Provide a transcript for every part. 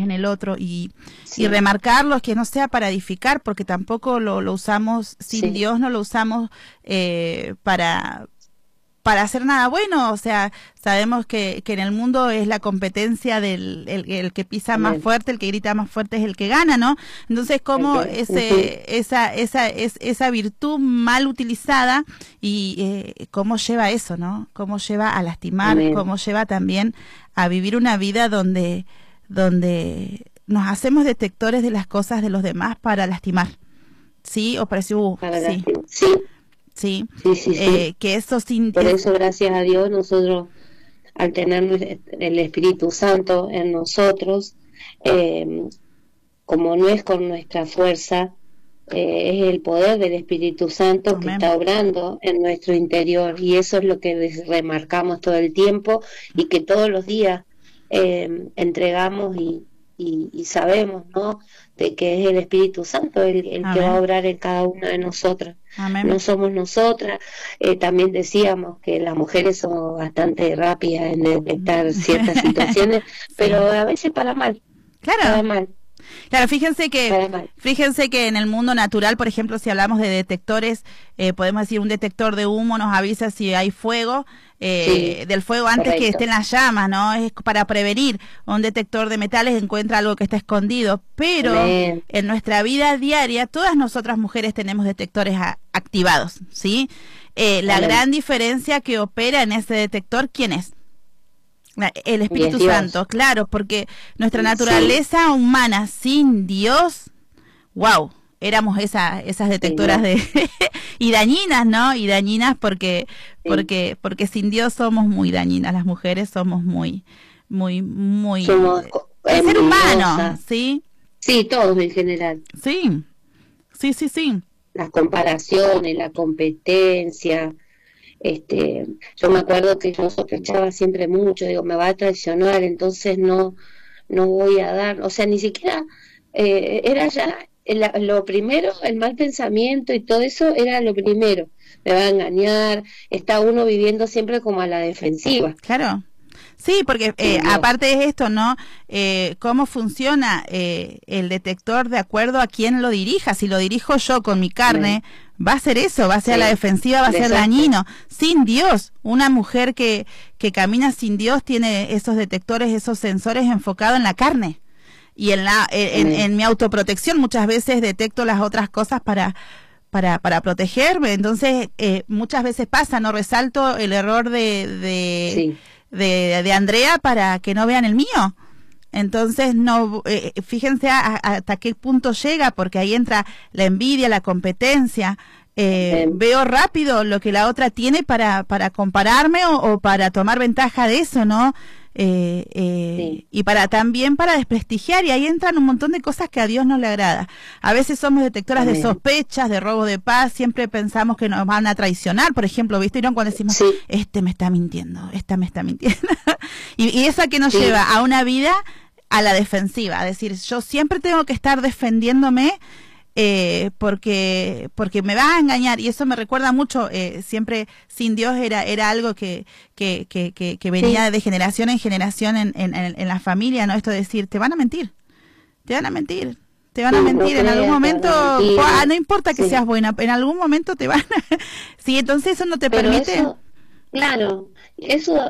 en el otro y Sí, remarcarlos, que no sea para edificar, porque tampoco lo usamos sin sí, Dios, no lo usamos para hacer nada bueno. O sea, sabemos que en el mundo es la competencia del el que pisa más amén. fuerte, el que grita más fuerte es el que gana, ¿no? Entonces, como Ujú, esa virtud mal utilizada y cómo lleva eso, ¿no? Cómo lleva a lastimar, amén. cómo lleva también a vivir una vida donde nos hacemos detectores de las cosas de los demás para lastimar, ¿sí? O para decir, Para sí, lastimar. Sí, sí, sí, sí, sí. que eso sin, Por eso, gracias a Dios, nosotros, al tener el Espíritu Santo en nosotros, eh, como no es con nuestra fuerza, es el poder del Espíritu Santo que amén. está obrando en nuestro interior, y eso es lo que remarcamos todo el tiempo y que todos los días entregamos y sabemos, ¿no? De que es el Espíritu Santo el que va a Amén, obrar en cada una de nosotras. No amén. somos nosotras. También decíamos que las mujeres somos bastante rápidas en detectar ciertas situaciones, pero Sí, a veces para claro. mal, Claro, para mal. fíjense que en el mundo natural, por ejemplo, si hablamos de detectores, podemos decir un detector de humo nos avisa si hay fuego, Sí, del fuego antes que correcto. estén las llamas, ¿no? Es para prevenir. Un detector de metales encuentra algo que está escondido, pero Amén. en nuestra vida diaria, todas nosotras mujeres tenemos detectores activados, ¿sí? La Amén. gran diferencia que opera en ese detector, ¿quién es? El Y es Espíritu Santo, Dios. claro, porque nuestra Sí, naturaleza humana sin Dios, wow, éramos esas sí, detectoras no. de y dañinas, ¿no? Y dañinas Sí. porque sin Dios somos muy dañinas, las mujeres somos muy Somos el ser humano, envidiosas. ¿sí? Sí, todos en general. Sí, sí. Las comparaciones, la competencia. Yo me acuerdo que yo sospechaba siempre mucho, digo, me va a traicionar, entonces no voy a dar, o sea, ni siquiera era ya lo primero, el mal pensamiento y todo eso era lo primero, me va a engañar, está uno viviendo siempre como a la defensiva, Claro. Sí, porque sin Dios. aparte es esto, ¿no? ¿Cómo funciona el detector de acuerdo a quién lo dirija? Si lo dirijo yo con mi Amén. carne, va a ser eso, va a ser a la Sí, defensiva, va a ser desastre. dañino. Sin Dios, una mujer que camina sin Dios tiene esos detectores, esos sensores enfocados en la carne. Y Amén. en mi autoprotección muchas veces detecto las otras cosas para protegerme. Entonces, muchas veces pasa, no resalto el error Sí, de Andrea para que no vean el mío. Entonces, no, fíjense hasta qué punto llega, porque ahí entra la envidia, la competencia. amén. Veo rápido lo que la otra tiene para compararme o para tomar ventaja de eso, ¿no? Sí, Y para también para desprestigiar, y ahí entran un montón de cosas que a Dios no le agrada. A veces somos detectoras de amén. sospechas, de robo de paz, siempre pensamos que nos van a traicionar, por ejemplo, ¿viste? ¿No? Cuando decimos, Sí, este me está mintiendo, esta me está mintiendo. Y esa que nos lleva sí, a una vida a la defensiva, es decir, yo siempre tengo que estar defendiéndome porque me va a engañar, y eso me recuerda mucho, siempre sin Dios era algo que venía sí. de generación en generación en la familia, ¿no? Esto de decir, te van a mentir, te van a mentir. Te van a Sí, no mentir en algún creas, te van momento, a mentir, no. no importa que seas Sí, buena, en algún momento te van a... Sí, entonces eso no te pero permite... eso, claro, eso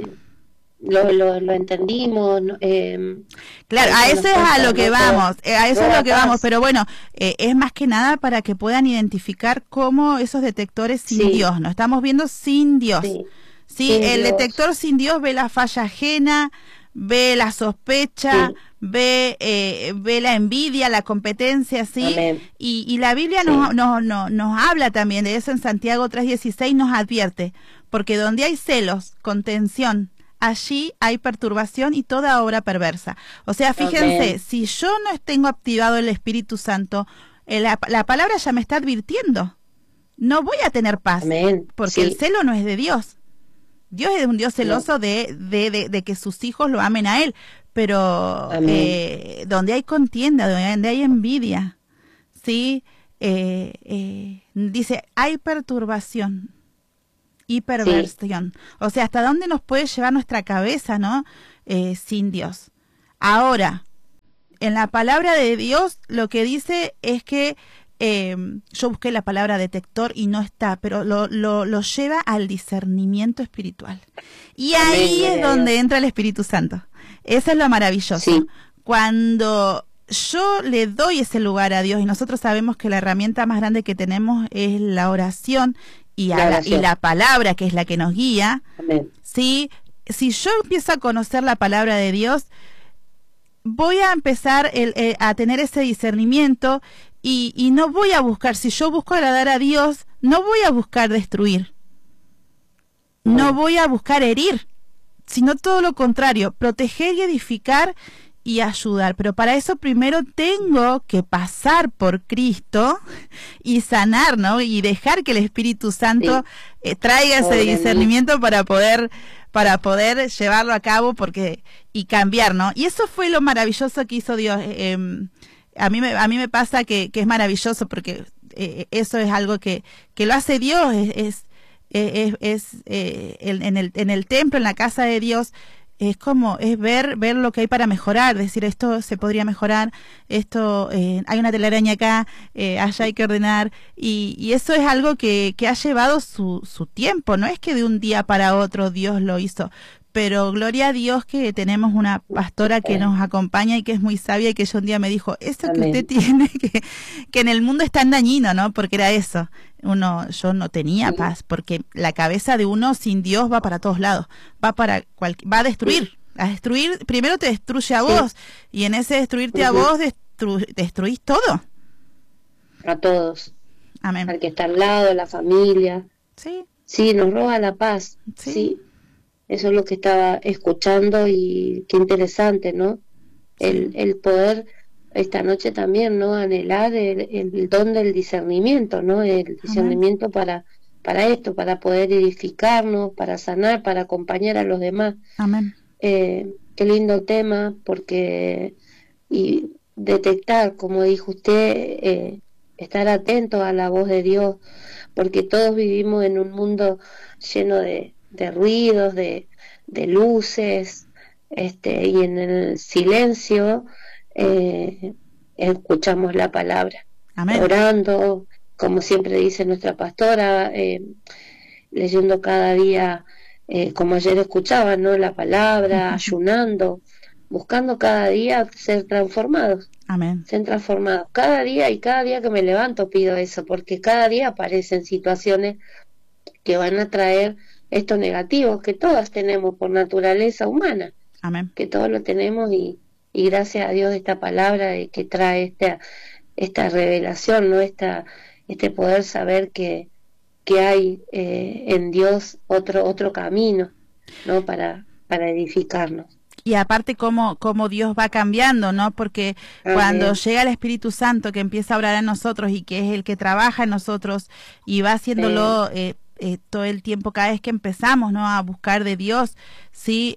lo entendimos, ¿no? Claro, a eso eso nos es a lo cuesta, que ¿no? vamos, a eso No es lo da que vamos, paz. pero bueno, es más que nada para que puedan identificar cómo esos detectores sin Sí, Dios, no estamos viendo sin Dios. sí, Sí, sin el Dios, detector sin Dios ve la falla ajena, ve la sospecha, sí, ve la envidia, la competencia, ¿sí? amén, Y la Biblia sí, nos habla también de eso en Santiago 3:16, nos advierte, porque donde hay celos, contención, allí hay perturbación y toda obra perversa. O sea, fíjense, amén, si yo no tengo activado el Espíritu Santo, la palabra ya me está advirtiendo, no voy a tener paz, amén, porque el sí, celo no es de Dios. Dios es un Dios no, celoso de que sus hijos lo amen a Él, pero amén, donde hay contienda, donde hay envidia, ¿sí? Dice, hay perturbación y sí, perversión. O sea, ¿hasta dónde nos puede llevar nuestra cabeza, no? Sin Dios. Ahora, en la palabra de Dios lo que dice es que yo busqué la palabra detector y no está, pero lo lleva al discernimiento espiritual. Y ahí es donde entra el Espíritu Santo. Eso es lo maravilloso. Sí. Cuando yo le doy ese lugar a Dios, y nosotros sabemos que la herramienta más grande que tenemos es la oración y la palabra, que es la que nos guía. Amén. ¿Sí? Si yo empiezo a conocer la palabra de Dios, voy a empezar a tener ese discernimiento y no voy a buscar, si yo busco agradar a Dios, no voy a buscar destruir, no voy a buscar herir, sino todo lo contrario, proteger y edificar y ayudar. Pero para eso primero tengo que pasar por Cristo y sanar, ¿no? Y dejar que el Espíritu Santo traiga ese discernimiento para poder llevarlo a cabo y cambiar, ¿no? Y eso fue lo maravilloso que hizo Dios. A mí me pasa que es maravilloso porque eso es algo que lo hace Dios, en el templo, en la casa de Dios. Es ver lo que hay para mejorar, decir esto se podría mejorar, esto hay una telaraña acá, allá hay que ordenar, y eso es algo que ha llevado su tiempo, no es que de un día para otro Dios lo hizo, pero gloria a Dios que tenemos una pastora que nos acompaña y que es muy sabia y que ella un día me dijo, eso que usted tiene, que en el mundo es tan dañino, ¿no? Porque era eso. Yo no tenía paz, porque la cabeza de uno sin Dios va para todos lados, va a destruir, primero te destruye a vos, y en ese destruirte a vos destruís todo. A todos. Amén. Al que está al lado, la familia. Sí. Sí, nos roba la paz. Sí. Eso es lo que estaba escuchando y qué interesante, ¿no? El poder esta noche también, ¿no? Anhelar el don del discernimiento, ¿no? El discernimiento para esto, para poder edificarnos, para sanar, para acompañar a los demás. Amén. Qué lindo tema, porque y detectar, como dijo usted, estar atento a la voz de Dios, porque todos vivimos en un mundo lleno de ruidos, de luces, y en el silencio escuchamos la palabra. Amén. Orando, como siempre dice nuestra pastora, leyendo cada día, como ayer escuchaba, ¿no? La palabra, ayunando, buscando cada día ser transformados. Amén. Ser transformados cada día, y cada día que me levanto pido eso, porque cada día aparecen situaciones que van a traer estos negativos que todas tenemos por naturaleza humana. Amén. Que todos lo tenemos, y gracias a Dios esta palabra que trae esta revelación, ¿no? Este poder saber que hay en Dios otro camino, ¿no? Para edificarnos. Y aparte cómo Dios va cambiando, ¿no? Porque cuando llega el Espíritu Santo que empieza a obrar en nosotros y que es el que trabaja en nosotros y va haciéndolo todo el tiempo, cada vez que empezamos, ¿no? A buscar de Dios, ¿sí?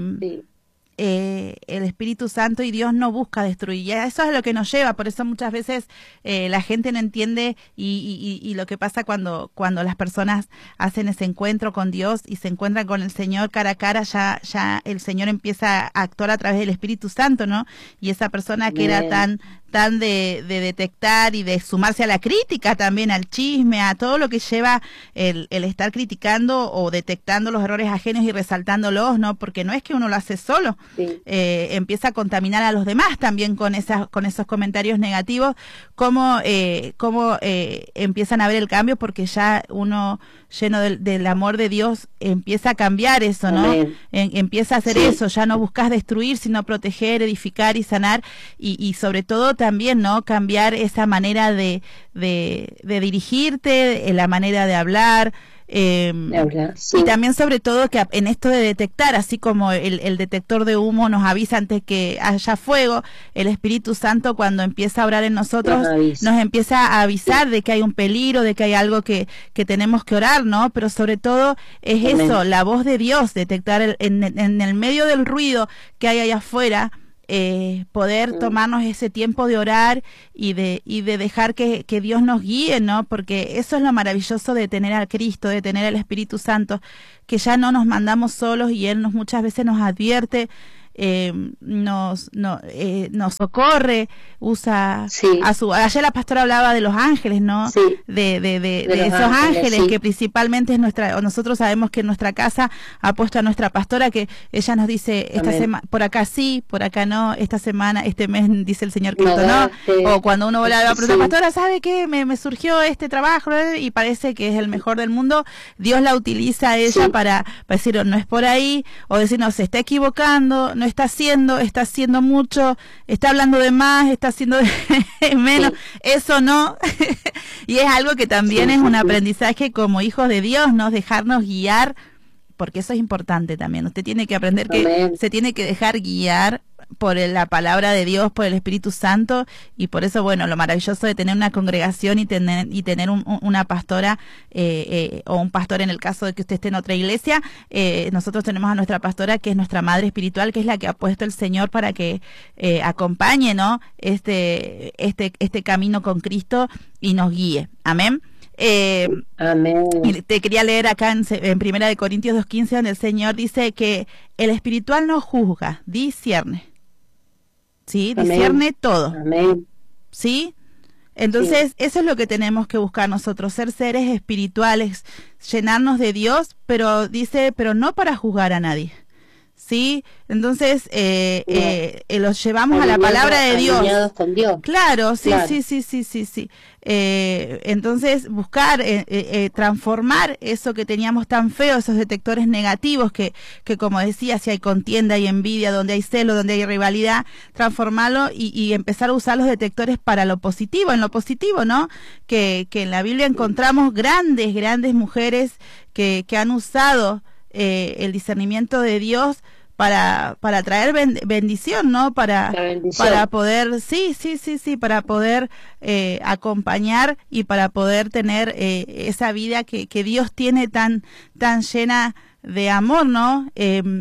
El Espíritu Santo y Dios no busca destruir, y eso es lo que nos lleva. Por eso muchas veces la gente no entiende y lo que pasa cuando las personas hacen ese encuentro con Dios y se encuentran con el Señor cara a cara, ya el Señor empieza a actuar a través del Espíritu Santo, ¿no? Y esa persona que era tan de detectar y de sumarse a la crítica, también al chisme, a todo lo que lleva el estar criticando o detectando los errores ajenos y resaltándolos, ¿no? Porque no es que uno lo hace solo, empieza a contaminar a los demás también con esos comentarios negativos, cómo empiezan a ver el cambio, porque ya uno lleno del amor de Dios empieza a cambiar eso, ¿no? Empieza a hacer eso, ya no buscas destruir, sino proteger, edificar y sanar, y sobre todo también, ¿no? Cambiar esa manera de dirigirte, la manera de hablar, y también sobre todo que en esto de detectar, así como el detector de humo nos avisa antes que haya fuego, el Espíritu Santo cuando empieza a obrar en nosotros nos empieza a avisar de que hay un peligro, de que hay algo que tenemos que orar, ¿no? Pero sobre todo es eso, la voz de Dios, detectar en el medio del ruido que hay allá afuera, poder tomarnos ese tiempo de orar y de dejar que Dios nos guíe, ¿no? Porque eso es lo maravilloso de tener a Cristo, de tener al Espíritu Santo, que ya no nos mandamos solos y Él muchas veces nos advierte nos socorre, usa Sí. ayer la pastora hablaba de los ángeles, ¿no? Sí. De los esos ángeles, ángeles, sí. que principalmente es nosotros sabemos que en nuestra casa ha puesto a nuestra pastora, que ella nos dice, esta Amén. semana, por acá sí, por acá no, esta semana, este mes dice el Señor que No esto no, daste. o cuando uno va a la Sí. pastora, ¿sabe qué? Me surgió este trabajo y parece que es el mejor del mundo. Dios la utiliza a ella Sí. para decir, no es por ahí, o decir, no, se está equivocando, no está haciendo mucho, está hablando de más, está haciendo de menos, Sí. eso no. Y es algo que también Sí, es sí, un sí. aprendizaje como hijos de Dios, ¿no? Dejarnos guiar, porque eso es importante también. Usted tiene que aprender que Amén. se tiene que dejar guiar por la palabra de Dios, por el Espíritu Santo, y por eso, bueno, lo maravilloso de tener una congregación y tener una pastora o un pastor en el caso de que usted esté en otra iglesia. Nosotros tenemos a nuestra pastora, que es nuestra madre espiritual, que es la que ha puesto el Señor para que acompañe, ¿no? este camino con Cristo y nos guíe. Amén. Amén. Y te quería leer acá en Primera de Corintios 2:15, donde el Señor dice que el espiritual no juzga, discierne. ¿Sí? Amén. Discierne todo. Amén. ¿Sí? Entonces, eso es lo que tenemos que buscar nosotros, ser seres espirituales, llenarnos de Dios, pero dice, pero no para juzgar a nadie. ¿Sí? Entonces, los llevamos a la palabra de Dios. Alineados con Dios. Claro, sí, Claro. sí. Entonces, buscar, transformar eso que teníamos tan feo, esos detectores negativos que como decía, si hay contienda y envidia, donde hay celo, donde hay rivalidad, transformarlo y empezar a usar los detectores para lo positivo, en lo positivo, ¿no? Que en la Biblia encontramos grandes mujeres que han usado el discernimiento de Dios para traer bendición, ¿no? Para poder, sí, para poder acompañar y para poder tener esa vida que Dios tiene tan llena de amor, ¿no?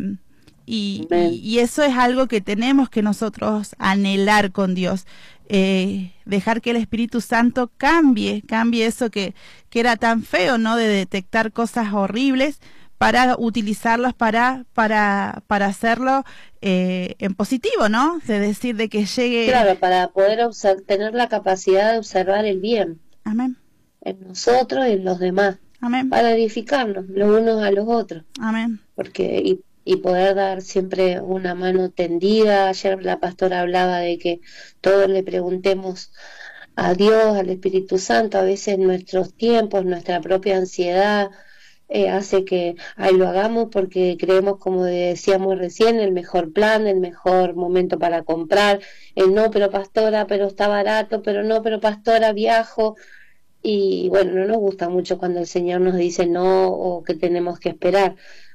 Y eso es algo que tenemos que nosotros anhelar con Dios. Dejar que el Espíritu Santo cambie eso que era tan feo, ¿no? De detectar cosas horribles, para utilizarlos para hacerlo en positivo, ¿no? De decir, de que llegue... Claro, para poder tener la capacidad de observar el bien. Amén. En nosotros y en los demás. Amén. Para edificarnos los unos a los otros. Amén. Porque y poder dar siempre una mano tendida. Ayer la pastora hablaba de que todos le preguntemos a Dios, al Espíritu Santo, a veces nuestros tiempos, nuestra propia ansiedad, hace que lo hagamos porque creemos, como decíamos recién, el mejor plan, el mejor momento para comprar, no, pero pastora, pero está barato, pero no, pero pastora, viajo. Y bueno, no nos gusta mucho cuando el Señor nos dice no o que tenemos que esperar,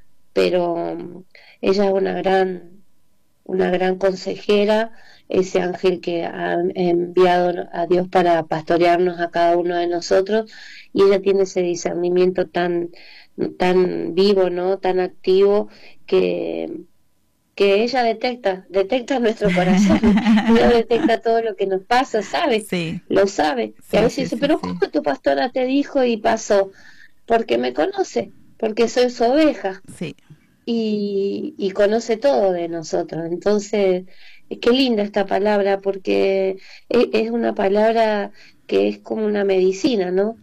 pero ella es una gran consejera, ese ángel que ha enviado a Dios para pastorearnos a cada uno de nosotros, y ella tiene ese discernimiento tan vivo, ¿no? Tan activo, que ella detecta nuestro corazón. Ella detecta todo lo que nos pasa, ¿sabe? Sí. Lo sabe. Sí, y a veces dice, pero ¿cómo tu pastora te dijo y pasó? Porque me conoce, porque soy su oveja. Sí. Y conoce todo de nosotros. Entonces, qué linda esta palabra, porque es una palabra que es como una medicina, ¿no?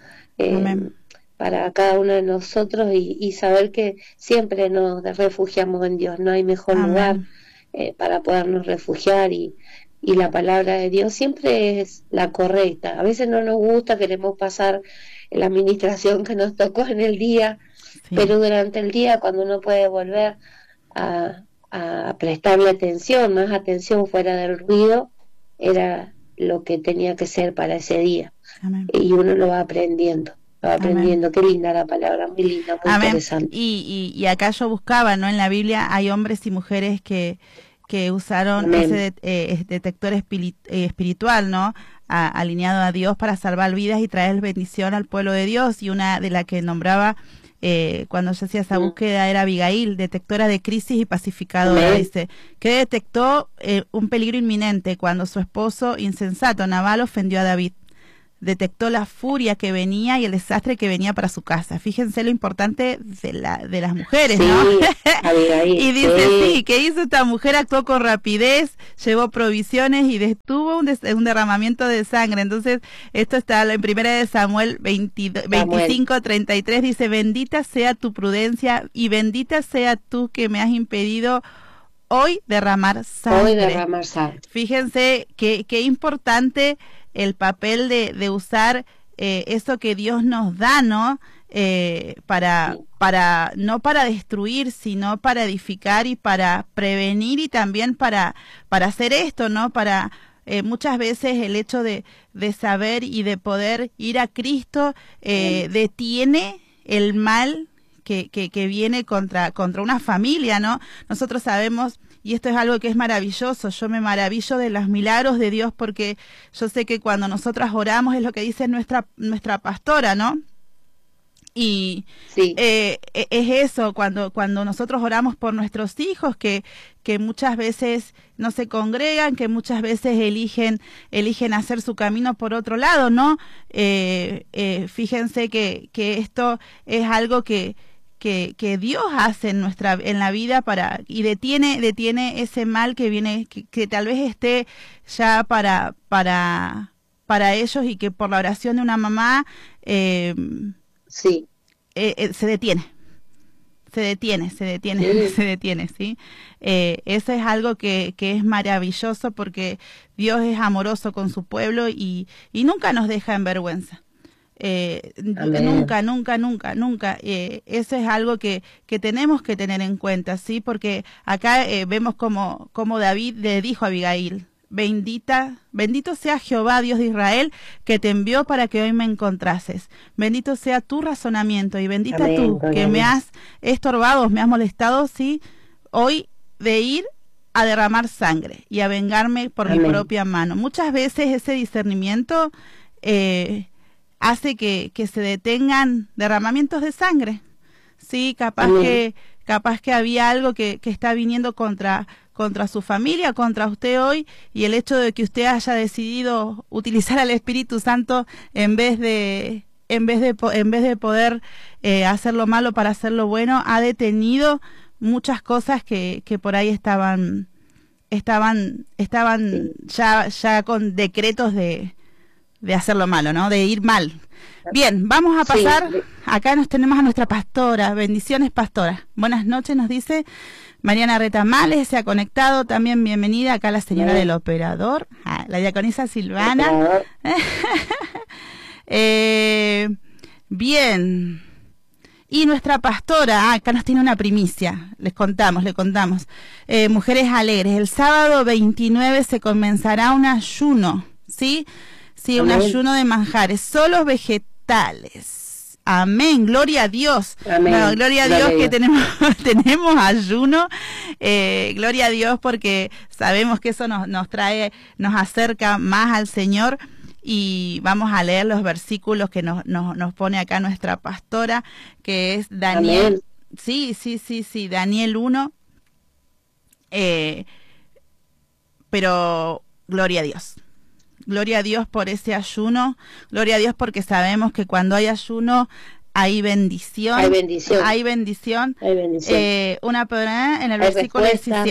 Para cada uno de nosotros, y saber que siempre nos refugiamos en Dios. No hay mejor lugar para podernos refugiar, y la palabra de Dios siempre es la correcta. A veces no nos gusta, queremos pasar la administración que nos tocó en el día, pero durante el día, cuando uno puede volver a prestarle atención, más atención fuera del ruido, era lo que tenía que ser para ese día. Amén. Y uno lo va aprendiendo. Amén. Qué linda la palabra, muy linda, muy Amén. interesante. Y acá yo buscaba, ¿no? En la Biblia hay hombres y mujeres que usaron Amén. ese detector espiritual, ¿no? Alineado a Dios para salvar vidas y traer bendición al pueblo de Dios. Y una de las que nombraba cuando yo hacía esa búsqueda era Abigail, detectora de crisis y pacificadora. Dice que detectó un peligro inminente cuando su esposo insensato Nabal ofendió a David. detectó la furia que venía y el desastre que venía para su casa. Fíjense lo importante de las mujeres, sí, ¿no? Abigail, Y dice, sí, ¿qué hizo esta mujer? Actuó con rapidez, llevó provisiones y detuvo un derramamiento de sangre. Entonces, esto está en 1 de Samuel 25:33, dice, bendita sea tu prudencia y bendita sea tú que me has impedido hoy derramar sangre. Hoy derramar sangre. Fíjense qué importante el papel de usar eso que Dios nos da, ¿no? Para no para destruir, sino para edificar y para prevenir y también para hacer esto, ¿no? Para muchas veces el hecho de saber y de poder ir a Cristo detiene el mal que viene contra una familia, ¿no? Nosotros sabemos, y esto es algo que es maravilloso, yo me maravillo de los milagros de Dios porque yo sé que cuando nosotras oramos es lo que dice nuestra pastora, ¿no? Y sí. Es eso, cuando nosotros oramos por nuestros hijos que muchas veces no se congregan, que muchas veces eligen hacer su camino por otro lado, ¿no? Fíjense que esto es algo que Dios hace en la vida y detiene ese mal que viene, que tal vez esté ya para ellos y que por la oración de una mamá sí. Se detiene, ¿sí? Eso es algo que es maravilloso porque Dios es amoroso con su pueblo y nunca nos deja en vergüenza. Nunca. Eso es algo que tenemos que tener en cuenta, ¿sí? Porque acá vemos como David le dijo a Abigail, bendito sea Jehová, Dios de Israel, que te envió para que hoy me encontrases. Bendito sea tu razonamiento y bendita amén, tú que me has estorbado, me has molestado, ¿sí? Hoy de ir a derramar sangre y a vengarme por mi propia mano. Muchas veces ese discernimiento hace que se detengan derramamientos de sangre. Sí, capaz que había algo que está viniendo contra su familia, contra usted hoy, y el hecho de que usted haya decidido utilizar al Espíritu Santo en vez de poder hacer lo malo para hacer lo bueno, ha detenido muchas cosas que por ahí estaban ya con decretos de hacer lo malo, ¿no? De ir mal. Bien, vamos a pasar, acá nos tenemos a nuestra pastora, bendiciones pastora. Buenas noches, nos dice Mariana Retamales, se ha conectado, también bienvenida acá la señora del operador, la diaconisa Silvana. Bien, y nuestra pastora, acá nos tiene una primicia, le contamos. Mujeres Alegres, el sábado 29 se comenzará un ayuno, ¿sí? Sí, un ayuno de manjares, solo vegetales. Amén, gloria a Dios. Amén. No, gloria a Dios que tenemos ayuno. Gloria a Dios porque sabemos que eso nos acerca más al Señor. Y vamos a leer los versículos que nos pone acá nuestra pastora, que es Daniel. Amén. Sí, Daniel 1. Pero gloria a Dios. Gloria a Dios por ese ayuno, gloria a Dios porque sabemos que cuando hay ayuno hay bendición. Hay bendición. En el versículo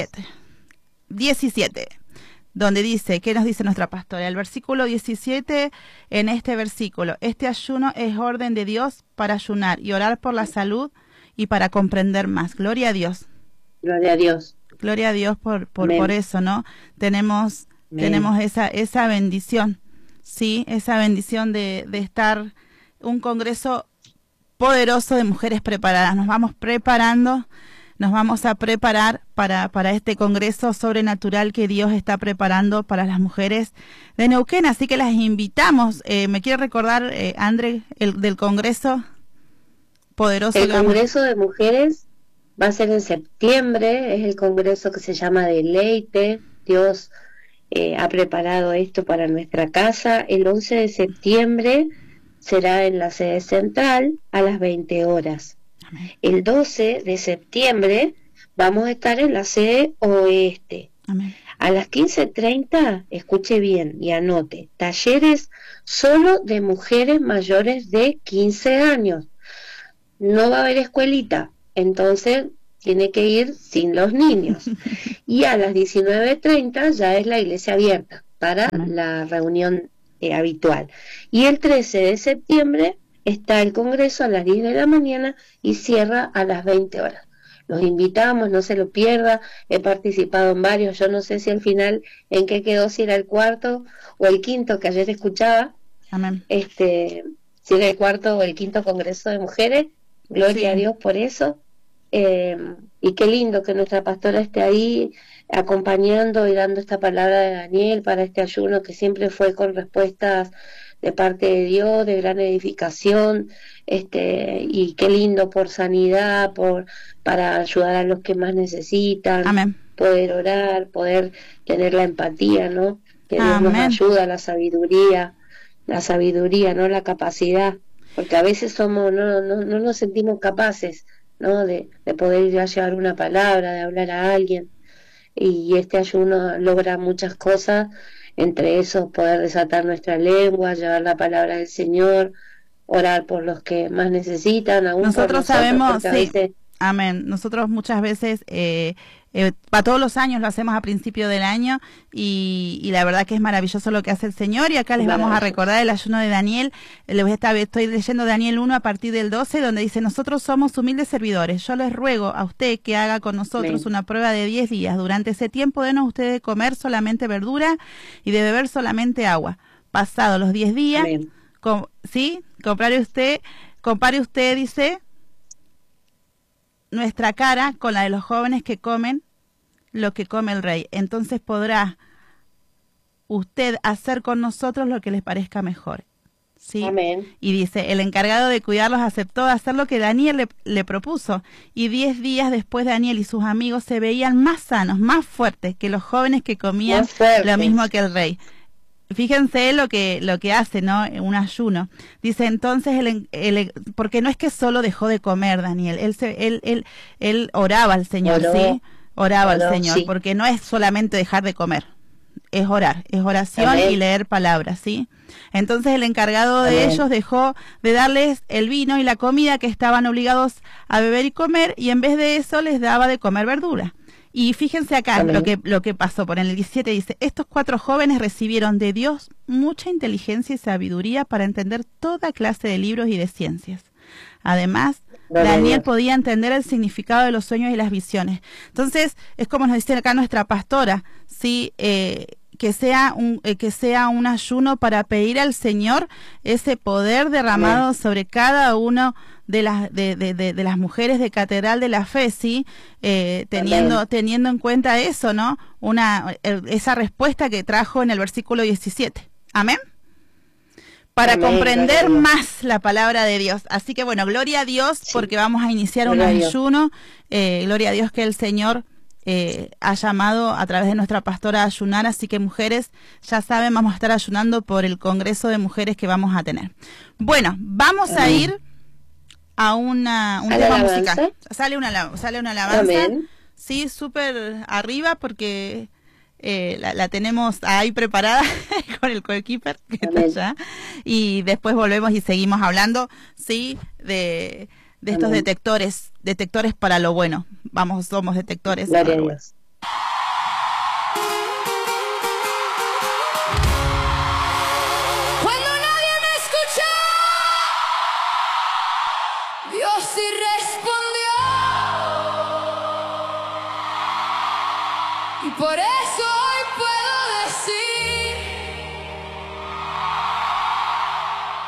17, donde dice, ¿qué nos dice nuestra pastora? El versículo 17, en este versículo, este ayuno es orden de Dios para ayunar y orar por la salud y para comprender más. Gloria a Dios. Gloria a Dios. Gloria a Dios por eso, ¿no? Tenemos esa bendición, sí, esa bendición de estar un congreso poderoso de mujeres preparadas. Nos vamos a preparar para este congreso sobrenatural que Dios está preparando para las mujeres de Neuquén, así que las invitamos. ¿Me quiere recordar, André, del congreso poderoso? El congreso de mujeres va a ser en septiembre, es el congreso que se llama Deleite. Dios ha preparado esto para nuestra casa. El 11 de septiembre será en la sede central a las 20 horas. Amén. El 12 de septiembre vamos a estar en la sede oeste. Amén. A las 15:30, escuche bien y anote, talleres solo de mujeres mayores de 15 años. No va a haber escuelita, entonces tiene que ir sin los niños. Y a las 19:30 ya es la iglesia abierta para la reunión habitual. Y el 13 de septiembre está el congreso a las 10 de la mañana y cierra a las 20 horas. Los invitamos, no se lo pierda. He participado en varios, yo no sé si al final en qué quedó, si era el cuarto o el quinto que ayer escuchaba. Amén. Si era el cuarto o el quinto congreso de mujeres, gloria a Dios por eso. Y qué lindo que nuestra pastora esté ahí acompañando y dando esta palabra de Daniel para este ayuno que siempre fue con respuestas de parte de Dios, de gran edificación, y qué lindo por sanidad, para ayudar a los que más necesitan. Amén. Poder orar, poder tener la empatía, ¿no? Que Dios nos ayuda, la sabiduría, ¿no? La capacidad, porque a veces no nos sentimos capaces, ¿no? De poder ir a llevar una palabra, de hablar a alguien, y este ayuno logra muchas cosas, entre eso poder desatar nuestra lengua, llevar la palabra del Señor, orar por los que más necesitan, aún nosotros por sabemos, sí, veces... amén, nosotros muchas veces para todos los años lo hacemos a principio del año y la verdad que es maravilloso lo que hace el Señor. Y acá les vamos a recordar el ayuno de Daniel. Estoy leyendo Daniel 1 a partir del 12, donde dice: nosotros somos humildes servidores, yo les ruego a usted que haga con nosotros una prueba de 10 días. Durante ese tiempo denos usted de comer solamente verdura y de beber solamente agua. Pasados los 10 días, ¿sí? Compare usted, dice, nuestra cara con la de los jóvenes que comen lo que come el rey. Entonces podrá usted hacer con nosotros lo que les parezca mejor. ¿Sí? Amén. Y dice, el encargado de cuidarlos aceptó hacer lo que Daniel le propuso. Y 10 días después Daniel y sus amigos se veían más sanos, más fuertes que los jóvenes que comían lo mismo que el rey. Fíjense lo que hace, ¿no? Un ayuno. Dice entonces, porque no es que solo dejó de comer Daniel, él oraba al Señor, ¿sí? Oraba al Señor, sí. Porque no es solamente dejar de comer, es orar, es oración. Amén. Y leer palabras, ¿sí? Entonces el encargado de Amén. Ellos dejó de darles el vino y la comida que estaban obligados a beber y comer, y en vez de eso les daba de comer verdura. Y fíjense acá lo que pasó. Por el 17 dice: estos 4 jóvenes recibieron de Dios mucha inteligencia y sabiduría para entender toda clase de libros y de ciencias. Además, Daniel podía entender el significado de los sueños y las visiones. Entonces, es como nos dice acá nuestra pastora, ¿sí? Que sea un ayuno para pedir al Señor ese poder derramado sobre cada uno de las mujeres de Catedral de la Fe, ¿sí? Teniendo en cuenta eso, ¿no? Esa respuesta que trajo en el versículo 17. Amén. Para comprender más la palabra de Dios. Así que bueno, gloria a Dios, porque vamos a iniciar un ayuno. Gloria a Dios que el Señor ha llamado a través de nuestra pastora a ayunar. Así que mujeres, ya saben, vamos a estar ayunando por el congreso de mujeres que vamos a tener. Bueno, vamos a ir a un tema musical. Sale una alabanza. Amén. Sí, súper arriba, porque la tenemos ahí preparada con el coequiper que está allá, y después volvemos y seguimos hablando, sí, de estos detectores para lo bueno. Somos detectores. Gloria a Dios.